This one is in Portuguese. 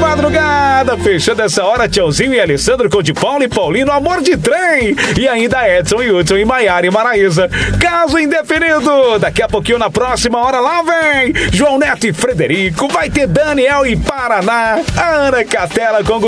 madrugada. Fechando essa hora, Tchãozinho e Alessandro com de Paulo e Paulino, Amor de Trem. E ainda Edson e Hudson e Maiara e Maraísa, Caso Indefinido. Daqui a pouquinho, na próxima hora, lá vem João Neto e Frederico. Vai ter Daniel e Paraná. Ana Catela com